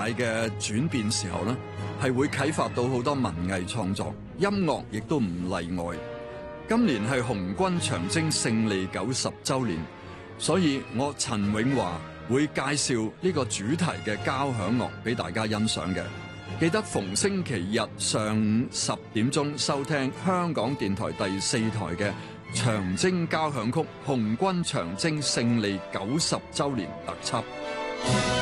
大嘅轉變時候呢，係會啟發到好多文藝創作，音樂亦都唔例外。今年係紅軍長征勝利90週年，所以我陳永華會介紹呢個主題嘅交響樂俾大家欣賞嘅。記得逢星期日上午10點鐘收聽香港電台第4台嘅長征交響曲紅軍長征勝利90週年特輯。